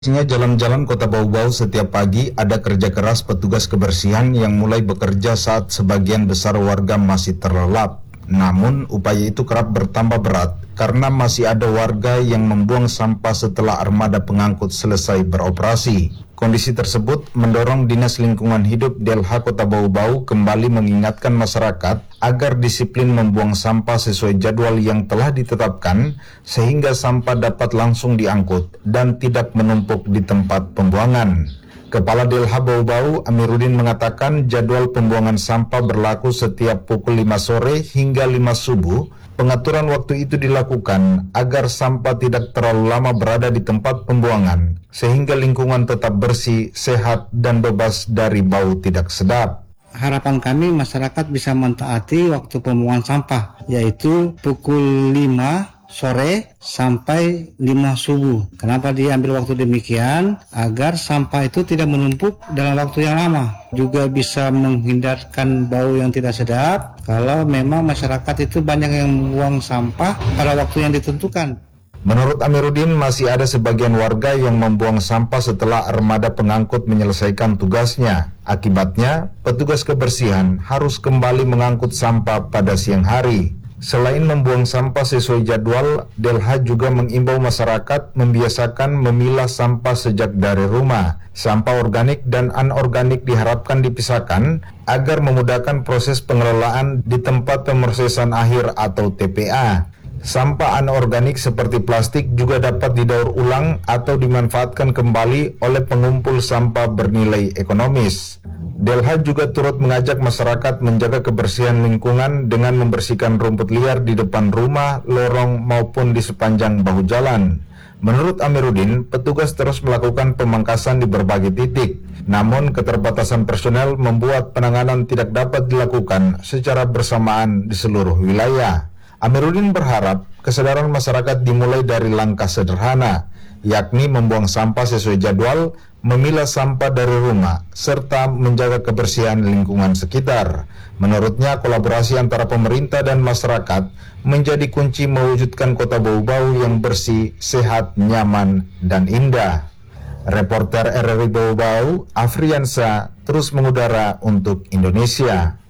Isinya jalan-jalan Kota Bau-Bau setiap pagi ada kerja keras petugas kebersihan yang mulai bekerja saat sebagian besar warga masih terlelap. Namun upaya itu kerap bertambah berat karena masih ada warga yang membuang sampah setelah armada pengangkut selesai beroperasi. Kondisi tersebut mendorong Dinas Lingkungan Hidup DLH Kota Bau-Bau kembali mengingatkan masyarakat agar disiplin membuang sampah sesuai jadwal yang telah ditetapkan sehingga sampah dapat langsung diangkut dan tidak menumpuk di tempat pembuangan. Kepala DLH Bau-Bau Amiruddin mengatakan jadwal pembuangan sampah berlaku setiap pukul 5 sore hingga 5 subuh. Pengaturan waktu itu dilakukan agar sampah tidak terlalu lama berada di tempat pembuangan, sehingga lingkungan tetap bersih, sehat, dan bebas dari bau tidak sedap. Harapan kami masyarakat bisa mentaati waktu pembuangan sampah, yaitu pukul 5 sore sampai 5 subuh. Kenapa diambil waktu demikian? Agar sampah itu tidak menumpuk dalam waktu yang lama. Juga bisa menghindarkan bau yang tidak sedap kalau memang masyarakat itu banyak yang membuang sampah pada waktu yang ditentukan. Menurut Amiruddin, masih ada sebagian warga yang membuang sampah setelah armada pengangkut menyelesaikan tugasnya. Akibatnya, petugas kebersihan harus kembali mengangkut sampah pada siang hari. Selain membuang sampah sesuai jadwal, DLH juga mengimbau masyarakat membiasakan memilah sampah sejak dari rumah. Sampah organik dan anorganik diharapkan dipisahkan agar memudahkan proses pengelolaan di tempat pemrosesan akhir atau TPA. Sampah anorganik seperti plastik juga dapat didaur ulang atau dimanfaatkan kembali oleh pengumpul sampah bernilai ekonomis. DLH juga turut mengajak masyarakat menjaga kebersihan lingkungan dengan membersihkan rumput liar di depan rumah, lorong maupun di sepanjang bahu jalan. Menurut Amiruddin, petugas terus melakukan pemangkasan di berbagai titik. Namun keterbatasan personel membuat penanganan tidak dapat dilakukan secara bersamaan di seluruh wilayah. Amiruddin berharap kesadaran masyarakat dimulai dari langkah sederhana, yakni membuang sampah sesuai jadwal, memilah sampah dari rumah, serta menjaga kebersihan lingkungan sekitar. Menurutnya, kolaborasi antara pemerintah dan masyarakat menjadi kunci mewujudkan Kota Bau-Bau yang bersih, sehat, nyaman, dan indah. Reporter RRI Bau-Bau, Afriansa, terus mengudara untuk Indonesia.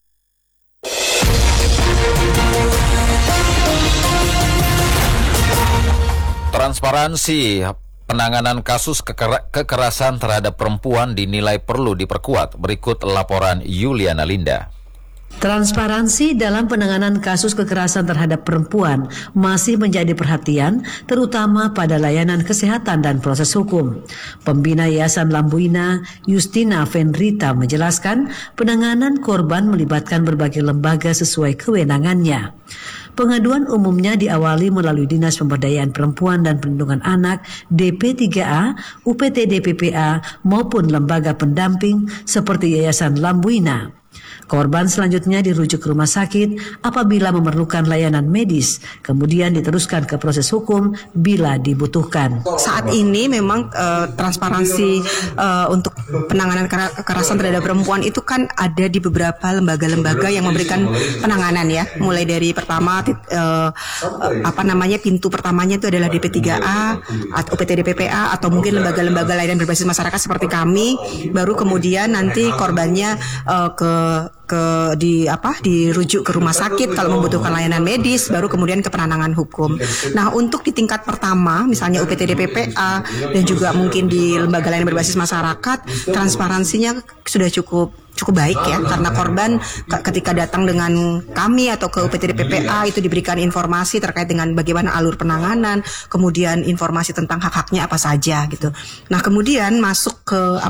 Transparansi penanganan kasus kekerasan terhadap perempuan dinilai perlu diperkuat. Berikut laporan Yuliana Linda. Transparansi dalam penanganan kasus kekerasan terhadap perempuan masih menjadi perhatian, terutama pada layanan kesehatan dan proses hukum. Pembina Yayasan Lambuina, Justina Fenrita menjelaskan, penanganan korban melibatkan berbagai lembaga sesuai kewenangannya. Pengaduan umumnya diawali melalui Dinas Pemberdayaan Perempuan dan Perlindungan Anak, DP3A, UPTD PPA, maupun lembaga pendamping seperti Yayasan Lambuina. Korban selanjutnya dirujuk ke rumah sakit apabila memerlukan layanan medis, kemudian diteruskan ke proses hukum bila dibutuhkan. Saat ini memang transparansi untuk penanganan kekerasan terhadap perempuan itu kan ada di beberapa lembaga-lembaga yang memberikan penanganan ya. Mulai dari pertama pintu pertamanya itu adalah DP3A atau UPTD PPA atau mungkin lembaga-lembaga layanan berbasis masyarakat seperti kami, baru kemudian nanti korbannya dirujuk ke rumah sakit kalau membutuhkan layanan medis, baru kemudian ke penanganan hukum. Nah, untuk di tingkat pertama misalnya UPTD PPA dan juga mungkin di lembaga layanan berbasis masyarakat, transparansinya sudah cukup baik ya, karena korban ketika datang dengan kami atau ke UPTD PPA itu diberikan informasi terkait dengan bagaimana alur penanganan, kemudian informasi tentang hak-haknya apa saja gitu. Nah, kemudian masuk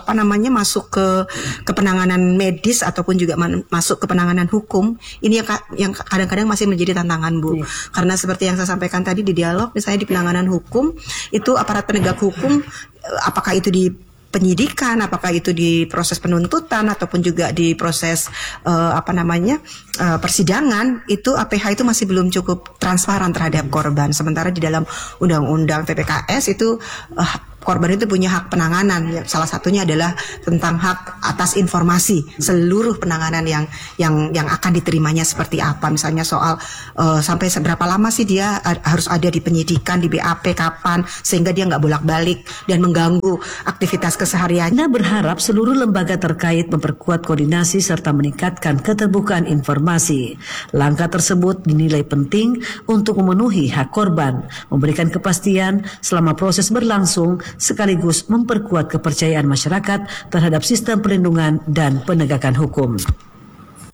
ke penanganan medis ataupun juga masuk ke penanganan hukum. Ini yang kadang-kadang masih menjadi tantangan, Bu. Karena seperti yang saya sampaikan tadi di dialog, misalnya di penanganan hukum itu aparat penegak hukum, apakah itu di penyidikan, apakah itu di proses penuntutan ataupun juga di proses persidangan, itu APH itu masih belum cukup transparan terhadap korban. Sementara di dalam undang-undang PPKS itu korban itu punya hak penanganan. Ya, salah satunya adalah tentang hak atas informasi seluruh penanganan yang akan diterimanya seperti apa. Misalnya soal sampai seberapa lama sih dia harus ada di penyidikan, di BAP, kapan, sehingga dia nggak bolak-balik dan mengganggu aktivitas keseharian. Nah, berharap seluruh lembaga terkait memperkuat koordinasi serta meningkatkan keterbukaan informasi. Langkah tersebut dinilai penting untuk memenuhi hak korban, memberikan kepastian selama proses berlangsung, sekaligus memperkuat kepercayaan masyarakat terhadap sistem perlindungan dan penegakan hukum.